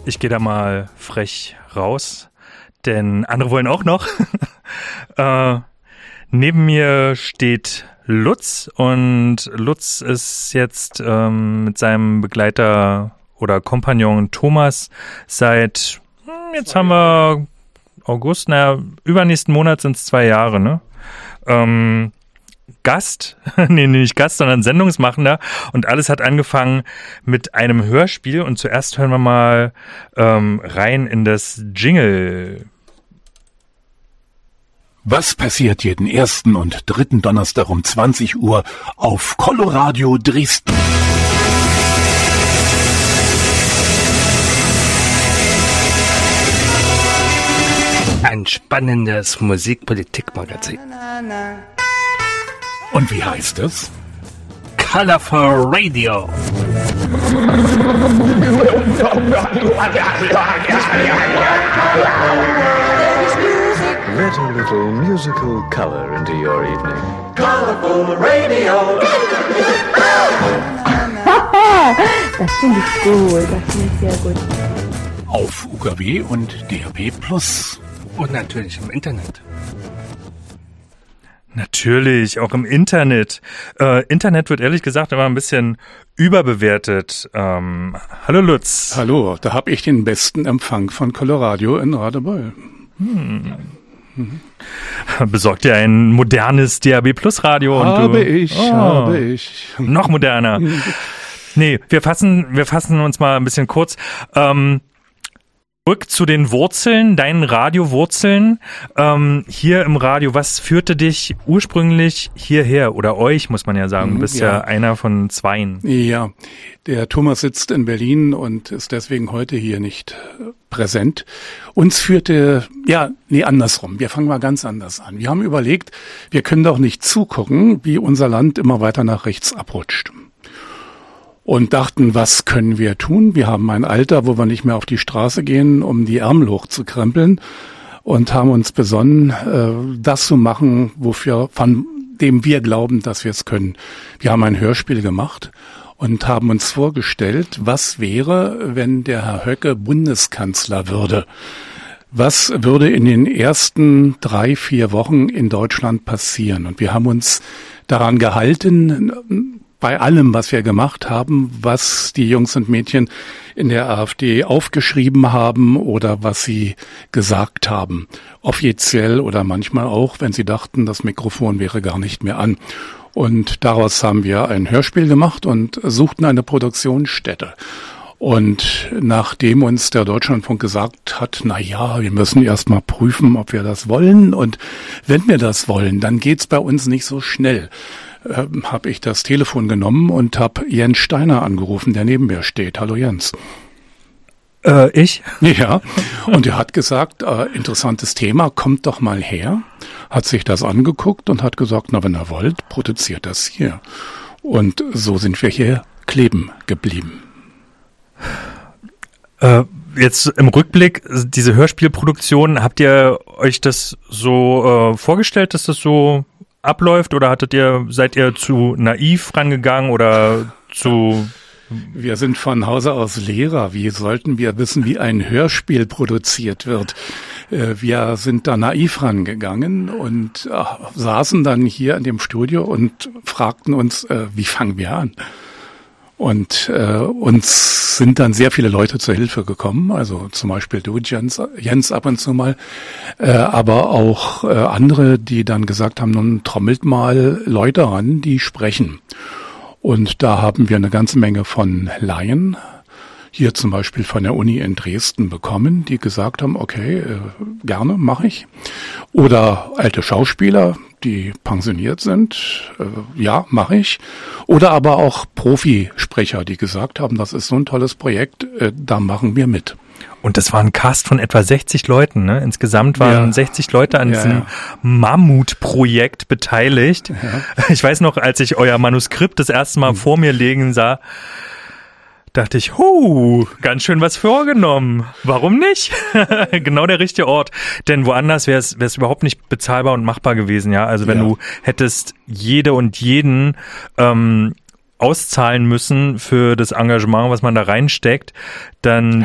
Ich gehe da mal frech raus, denn andere wollen auch noch. Neben mir steht Lutz und Lutz ist jetzt mit seinem Begleiter oder Kompagnon Thomas seit, jetzt haben wir August, übernächsten Monat sind es 2 Jahre, ne? Gast, nee, nicht Gast, sondern Sendungsmachender, und alles hat angefangen mit einem Hörspiel, und zuerst hören wir mal rein in das Jingle. Was passiert jeden 1. und 3. Donnerstag um 20 Uhr auf Coloradio Dresden? Ein spannendes Musikpolitikmagazin. Und wie heißt es? Colorful Radio. Let a little musical color into your evening. Colorful Radio. Das finde ich gut, das finde ich sehr gut. Auf UKW und DAB+. Und natürlich im Internet. Natürlich, auch im Internet. Internet wird ehrlich gesagt immer ein bisschen überbewertet. Hallo Lutz. Hallo, da habe ich den besten Empfang von Coloradio in Radebeul. Besorgt dir ein modernes DAB+ Radio? Habe ich. Noch moderner. Nee, wir fassen uns mal ein bisschen kurz. Zurück zu den Wurzeln, deinen Radiowurzeln. Hier im Radio, was führte dich ursprünglich hierher? Oder euch, muss man ja sagen. Du bist ja einer von 2. Ja, der Thomas sitzt in Berlin und ist deswegen heute hier nicht präsent. Uns führte, andersrum. Wir fangen mal ganz anders an. Wir haben überlegt, wir können doch nicht zugucken, wie unser Land immer weiter nach rechts abrutscht. Und dachten, was können wir tun? Wir haben ein Alter, wo wir nicht mehr auf die Straße gehen, um die Ärmel hochzukrempeln, und haben uns besonnen, das zu machen, von dem wir glauben, dass wir es können. Wir haben ein Hörspiel gemacht und haben uns vorgestellt, was wäre, wenn der Herr Höcke Bundeskanzler würde? Was würde in den ersten 3-4 Wochen in Deutschland passieren? Und wir haben uns daran gehalten, bei allem, was wir gemacht haben, was die Jungs und Mädchen in der AfD aufgeschrieben haben oder was sie gesagt haben, offiziell oder manchmal auch, wenn sie dachten, das Mikrofon wäre gar nicht mehr an. Und daraus haben wir ein Hörspiel gemacht und suchten eine Produktionsstätte. Und nachdem uns der Deutschlandfunk gesagt hat, wir müssen erst mal prüfen, ob wir das wollen, und wenn wir das wollen, dann geht's bei uns nicht so schnell, habe ich das Telefon genommen und habe Jens Steiner angerufen, der neben mir steht. Hallo Jens. Ich? Ja, und er hat gesagt, interessantes Thema, kommt doch mal her. Hat sich das angeguckt und hat gesagt, wenn ihr wollt, produziert das hier. Und so sind wir hier kleben geblieben. Jetzt im Rückblick, diese Hörspielproduktion, habt ihr euch das so vorgestellt, dass das so abläuft, oder seid ihr zu naiv rangegangen oder zu... Wir sind von Hause aus Lehrer. Wie sollten wir wissen, wie ein Hörspiel produziert wird? Wir sind da naiv rangegangen und saßen dann hier in dem Studio und fragten uns, wie fangen wir an? Und uns sind dann sehr viele Leute zur Hilfe gekommen, also zum Beispiel du, Jens ab und zu mal, aber auch andere, die dann gesagt haben, nun trommelt mal Leute ran, die sprechen. Und da haben wir eine ganze Menge von Laien, hier zum Beispiel von der Uni in Dresden, bekommen, die gesagt haben, okay, gerne, mache ich. Oder alte Schauspieler, die pensioniert sind, mache ich. Oder aber auch Profisprecher, die gesagt haben, das ist so ein tolles Projekt, da machen wir mit. Und das war ein Cast von etwa 60 Leuten, ne? Insgesamt waren 60 Leute an diesem Mammutprojekt beteiligt. Ja. Ich weiß noch, als ich euer Manuskript das erste Mal vor mir liegen sah, dachte ich, ganz schön was vorgenommen. Warum nicht? Genau der richtige Ort. Denn woanders wäre es überhaupt nicht bezahlbar und machbar gewesen, ja. Also wenn du hättest jede und jeden auszahlen müssen für das Engagement, was man da reinsteckt, dann